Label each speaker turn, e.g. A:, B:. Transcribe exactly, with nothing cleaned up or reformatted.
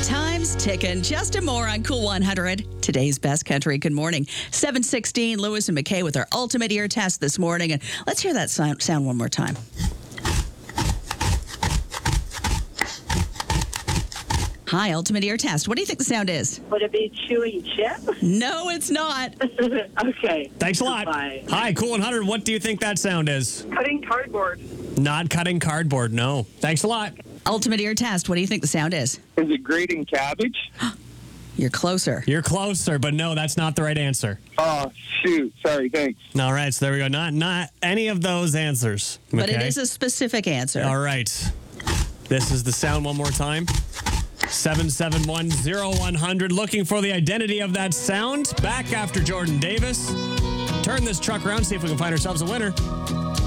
A: Time's ticking. Justin Moore on Cool one hundred. Today's best country. Good morning. seven sixteen, Lewis and McKay with our ultimate ear test this morning. And let's hear that sound, sound one more time. Hi, ultimate ear test. What do you think the sound is?
B: Would it be chewing chip?
A: No, it's not.
B: Okay.
C: Thanks a lot.
B: Bye.
C: Hi, Cool one hundred. What do you think that sound is?
B: Cutting cardboard.
C: Not cutting cardboard, no. Thanks a lot.
A: Ultimate ear test. What do you think the sound is?
D: Is it grating cabbage?
A: You're closer.
C: You're closer, but no, that's not the right answer.
D: Oh, shoot. Sorry, thanks.
C: All right, so there we go. Not not any of those answers.
A: But it
C: okay?
A: is a specific answer.
C: All right. This is the sound one more time. seven seven one, zero one hundred. Looking for the identity of that sound. Back after Jordan Davis. Turn this truck around, see if we can find ourselves a winner.